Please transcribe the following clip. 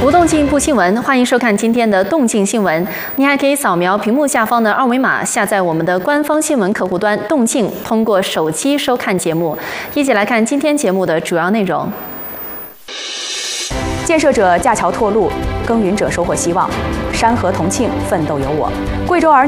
不动静不新闻，欢迎收看今天的动静新闻。你还可以扫描屏幕下方的二维码，下载我们的官方新闻客户端动静，通过手机收看节目。一起来看今天节目的主要内容。 建设者架桥拓路，耕耘者收获希望。山河同庆，奋斗有我。贵州儿